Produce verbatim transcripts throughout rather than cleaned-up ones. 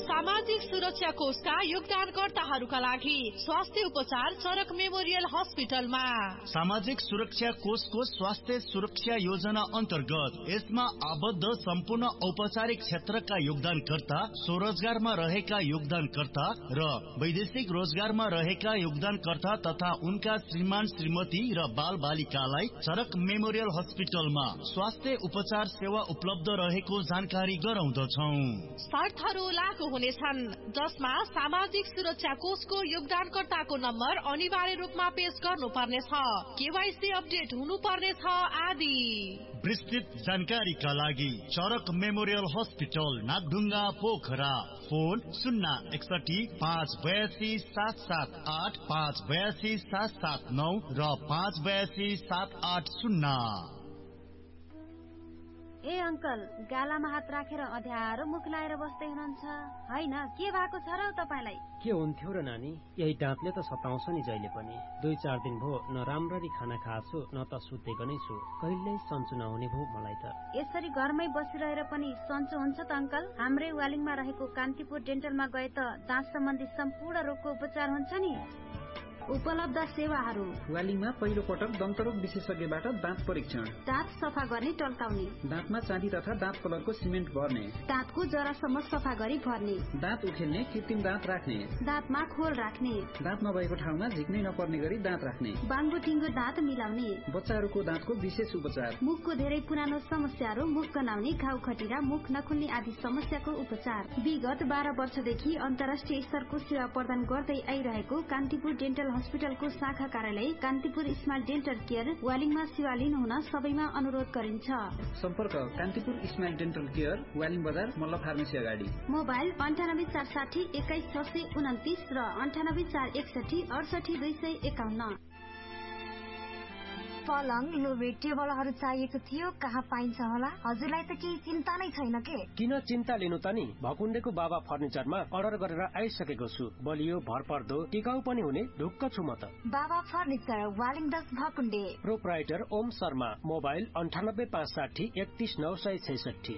सामाजिक सुरक्षा कोषका योगदानकर्ताहरूका लागि स्वास्थ्य उपचार चरक मेमोरियल हस्पिटलमा। सामाजिक सुरक्षा कोषको स्वास्थ्य सुरक्षा योजना अन्तर्गत यसमा आबद्ध सम्पूर्ण औपचारिक क्षेत्रका योगदानकर्ता, स्वरोजगारमा रहेका योगदानकर्ता र वैदेशिक रोजगारमा रहेका योगदानकर्ता तथा उनका श्रीमान श्रीमती र बाल बालिकालाई चरक मेमोरियल हस्पिटलमा स्वास्थ्य उपचार सेवा उपलब्ध रहेको जानकारी गराउँदछौ। शर्तहरू लागू हुनेछन्, जसमा सामाजिक सुरक्षा कोषको योगदानकर्ताको नम्बर अनिवार्य रूपमा पेश गर्नुपर्नेछ, केवाईसी अपडेट हुनुपर्नेछ आदि। विस्तृत जानकारीका लागि चरक memorial hospital Nagdhunga Pokhara, phone शून्य एकसठी पाँच बयासी सात सात आठ, पाँच बयासी सात सात नौ र पाँच बयासी सात आठ शून्य। ए अंकल, गालामा हात राखेर अध्यारो मुख लाएर बस्दै हुनुहुन्छ हैन? के भएको छ र तपाईलाई? के हुन्थ्यो र नानी, यही दाँतले त सताउँछ नि जहिले पनि। दुई चार दिन भो न राम्ररी खाना खाछु न त सुतेको नै छु, कहिल्यै सन्चो नहुने भो मलाई त। यसरी घरमै बसिरहेर पनि सन्चो हुन्छ त अंकल? हाम्रै वालिङमा रहेको कान्तिपुर डेन्टलमा गए त दाँत सम्बन्धी सम्पूर्ण रोगको उपचार हुन्छ नि। उपलब्ध सेवाहरू: वालिङमा पहिलो पटक दन्तरोग विशेषज्ञबाट दाँत परीक्षण, दाँत सफा गर्ने टल्काउने, दाँतमा चाँदी तथा दाँत कलरको सिमेन्ट भर्ने, दाँतको जरासम्म सफा गरी भर्ने, दाँत उखेल्ने कृत्रिम दाँत राख्ने, दाँतमा खोल राख्ने, दाँत नभएको ठाउँमा झिक्नै नपर्ने गरी दाँत राख्ने, बाङ्गो टिङ्गो दाँत मिलाउने, बच्चाहरूको दाँतको विशेष उपचार, मुखको धेरै पुरानो समस्याहरू, मुख गनाउने, घाउ खटिरा, मुख नखुल्ने आदि समस्याको उपचार। विगत बाह्र वर्षदेखि अन्तर्राष्ट्रिय स्तरको सेवा प्रदान गर्दै आइरहेको कान्तिपुर डेन्टल हस्पिटलको शाखा कार्यालय कान्तिपुर स्माइल डेन्टल केयर वालिङमा सेवा लिनुहुन सबैमा अनुरोध गरिन्छ। सम्पर्क Kantipur smile dental care, Waling बजार, मल्ल फार्मेसी अगाडि। मोबाइल अन्ठानब्बे चार साठी एक्काइस छ सय उन्तिस र अन्ठानब्बे चार एकसठी अडसठी दुई सय एकाउन्न। पलङ, लोबे, टेबलहरू चाहिएको थियो, कहाँ पाइन्छ होला? हजुरलाई त केही चिन्ता नै छैन के? किन चिन्ता लिनु त नि, भकुण्डेको बाबा फर्निचरमा अर्डर गरेर आइसकेको छु। बलियो, भरपर्दो, टिकाउ पनि हुने ढुक्क छु म त। बाबा फर्निचर, वालिङ दस भकुण्डे। प्रोप्राइटर ओम शर्मा, मोबाइल अन्ठानब्बे पाँच साठी एकतीस नौ सय छैसठी।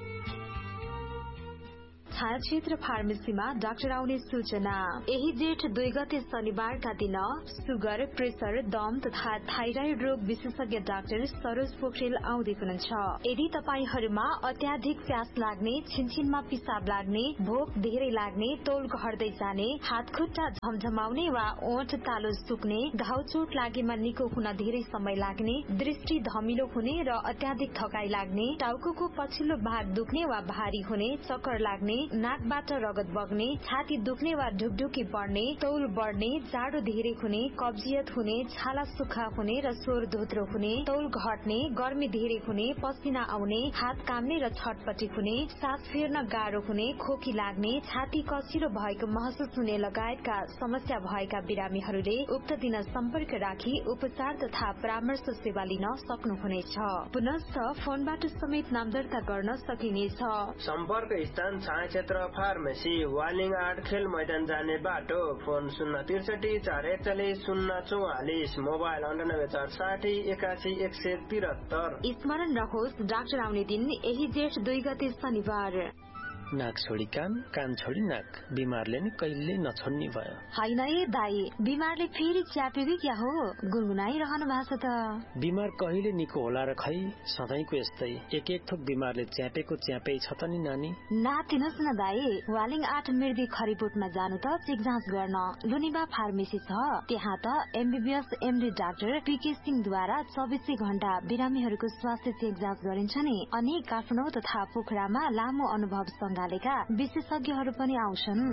छाया क्षेत्र फार्मेसीमा डाक्टर आउने सूचना। यही जेठ दुई गते शनिबारका दिन सुगर, प्रेसर, दम तथा थाइराइड रोग विशेषज्ञ डाक्टर सरोज पोखरेल आउँदै हुनुहुन्छ। यदि तपाईहरूमा अत्याधिक प्यास लाग्ने, छिनछिनमा पिसाब लाग्ने, भोक धेरै लाग्ने, तौल घट्दै जाने, हात खुट्टा झमझमाउने वा ओठ तालो सुक्ने, घाउ चोट लागेमा निको हुन धेरै समय लाग्ने, दृष्टि धमिलो हुने र अत्याधिक थकाइ लाग्ने, टाउको पछिल्लो भाग दुख्ने वा भारी हुने, चक्कर लाग्ने, नाकबाट रगत बग्ने, छाती दुख्ने वा ढुकढुकी बढ्ने, तौल बढ्ने, जाडो धेरै हुने, कब्जियत हुने, छाला सुक्खा हुने र स्वर धोत्रो हुने, तौल घट्ने, गर्मी धेरै हुने, पसिना आउने, हात काम्ने र छटपटी हुने, सास फेर्न गाह्रो हुने, खोकी लाग्ने, छाती कसिलो भएको महसुस हुने लगायतका समस्या भएका बिरामीहरूले उक्त दिन सम्पर्क राखी उपचार तथा परामर्श सेवा लिन सक्नुहुनेछ। पुनश्च फोनबाट समेत नाम दर्ता गर्न सकिनेछ। सम्पर्क स्थान छाया क्षेत्र फार्मेसी, वालिङ आठ खेल मैदान जाने बाटो। फोन शून्य त्रिसठी चार एकचालिस शून्य चौवालिस, मोबाइल अन्ठानब्बे चार साठी एकासी एक सय तिहत्तर। स्मरण रहोस्, डाक्टर आउने दिन यही जेठ दुई गते शनिबार। नाक छोडी कान, कान छोडी नाक, बिमारले नि कहिले नछोड्ने भयो। होइन ए दाई, बिमारले फेरि च्यापेको क्या हो? गुनगुनाइरहनु भएको छ त। बिमार कहिले निको होला र खै, सधैँको यस्तै एक एक थोक बिमारले च्यापेको च्यापै छ त नि नानी। नातिनुहोस् न दाई, वालिङ आठ मिर्दी खरिबोटमा जानु त चेक जाँच गर्न लुनिबा फार्मेसी छ। त्यहाँ त एमबीबीएस एमडी डाक्टर पीके सिंहद्वारा चौबिसै घण्टा बिरामीहरूको स्वास्थ्य चेक जाँच गरिन्छ नि। अनि काठमाडौँ तथा पोखरामा लामो अनुभव सँगालेका विशेषज्ञहरू पनि आउँछन्।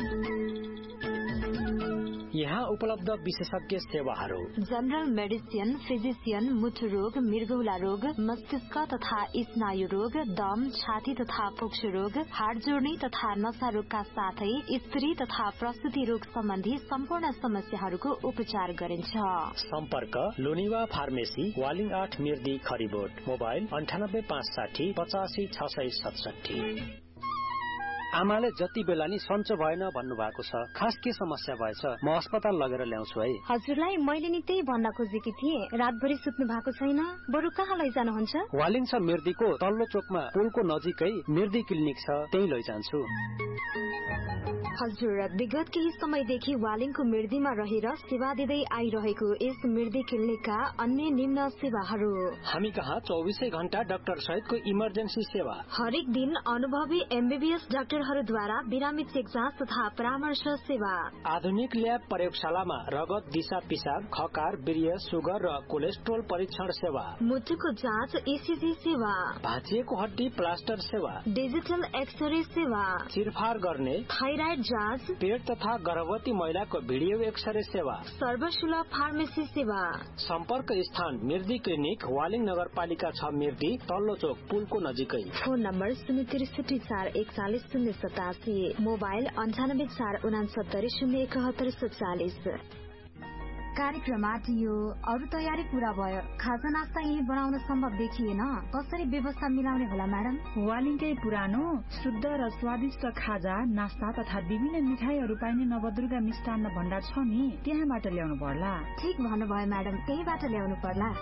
यहाँ उपलब्ध विशेषज्ञ सेवाहरू: जनरल मेडिसिन, फिजिसियन, मुटु रोग, मृगौला रोग, मस्तिष्क तथा स्नायु रोग, दम, छाती तथा फोक्सो रोग, हाड जोड्ने तथा नशा रोगका साथै स्त्री तथा प्रसुति रोग सम्बन्धी सम्पूर्ण समस्याहरूको उपचार गरिन्छ। सम्पर्क लोनिवा फार्मेसी, वालिङ आठ मिर्दी खरिबोट, मोबाइल अन्ठानब्बे पाँच साठी पचासी छ सय सतसठी। आमाले जति बेला नि सन्चो भएन भन्नु भएको छ। खास के समस्या भएछ म अस्पताल लगेर ल्याउँछु है। हजुरलाई मैले नि त्यही भन्न खोजेकी थिएँ। रातभरि सुत्नु भएको छैन, बरु कहाँ लैजानुहुन्छ? वालिङ छ मिर्दीको तल्लो चोकमा पुलको नजिकै मिर्दी क्लिनिक छ, त्यही लैजान्छु। हजुर, विगत केही समयदेखि वालिङको मिर्दीमा रहेर सेवा दिँदै आइरहेको यस मिर्दी क्लिनिकका अन्य निम्न सेवाहरू। हामी कहाँ चौबिसै घण्टा डाक्टर सहितको इमर्जेन्सी सेवा। हरेक दिन अनुभवी एमबीबीएस डाक्टरहरूद्वारा बिरामी चेक जाँच तथा परामर्श सेवा। आधुनिक ल्याब प्रयोगशालामा रगत, दिशा पिसाब, खकार, वीर्य, सुगर र कोलेस्ट्रोल परीक्षण सेवा। मुटुको जाँच, ईसीजी सेवा। भाँचिएको हड्डी प्लास्टर सेवा। डिजिटल एक्सरे सेवा। चिरफार गर्ने थाइराइड जाँच, पेट तथा गर्भवती महिलाको भिडियो एक्सरे सेवा। सर्वसुलभ फार्मेसी सेवा। सम्पर्क स्थान मिर्दी क्लिनिक, वालिङ नगरपालिका छ मिर्दी, तल्लो चोक पुलको नजिकै। फोन नम्बर शून्य त्रिसठी चार एकचालिस शून्य सतासी, मोबाइल अन्ठानब्बे चार उनासत्तरी शून्य एकहत्तर सत्तालिस। कार्यक्रम आटियो, अरू तयारी पूरा भयो। खाजा नास्ता यही बनाउन सम्भव देखिएन, कसरी व्यवस्था मिलाउने होला म्याडम? वालिङकै पुरानो शुद्ध र स्वादिष्ट खाजा, नास्ता तथा विभिन्न मिठाईहरू पाइने नवदुर्गा मिष्टान्न भण्डार छ नि, त्यहाँबाट ल्याउनु पर्ला। ठिक भन्नुभयो म्याडम, त्यहीबाट ल्याउनु पर्ला।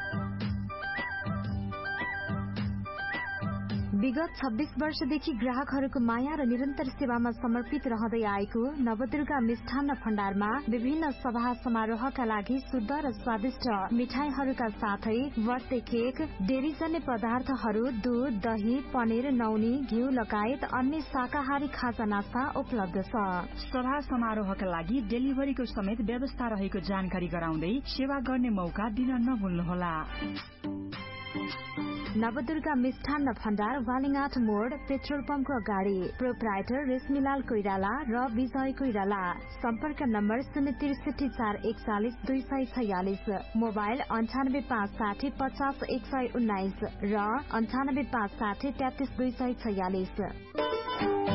विगत छब्बीस वर्षदेखि ग्राहकहरूको माया र निरन्तर सेवामा समर्पित रहँदै आएको नवदुर्गा मिष्ठान्न भण्डारमा विभिन्न सभा समारोहका लागि शुद्ध र स्वादिष्ट मिठाईहरूका साथै बर्थडे केक, डेरीजन्य पदार्थहरू, दूध, दही, पनिर, नौनी, घिउ लगायत अन्य शाकाहारी खाजा नास्ता उपलब्ध छ। सभा समारोहका लागि डेलिभरीको समेत व्यवस्था रहेको जानकारी गराउँदै सेवा गर्ने मौका दिन नभुल्नुहोला। नवदुर्गा मिष्ठान्न भण्डार, वालिङ आठ मोड, पेट्रोल पम्पको अगाडि। प्रोप्राइटर रेशमीलाल कोइराला र विजय कोइराला। सम्पर्क नम्बर शून्य त्रिसठी चार एकचालिस दुई सय छयालिस, मोबाइल अन्ठानब्बे पाँच साठी पचास एक सय उन्नाइस र अन्ठानब्बे पाँच साठी तेत्तिस दुई सय छयालिस।